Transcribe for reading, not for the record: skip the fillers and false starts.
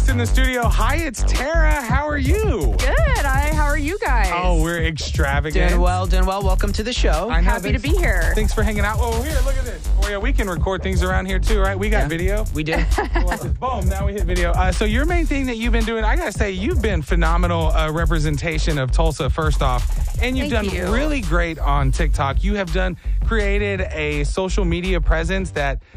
guest in the studio. Hi, it's Tara. How are you? Good. How are you guys? Oh, we're extravagant. Doing well. Welcome to the show. I know, Happy to be here. Thanks for hanging out. Oh, here, look at this. Oh, yeah, we can record things around here too, right? We got video. We do. Boom, now we hit video. So your main thing that you've been doing, I got to say, you've been phenomenal representation of Tulsa, first off. And you've Thank done you. really great on TikTok. You have created a social media presence that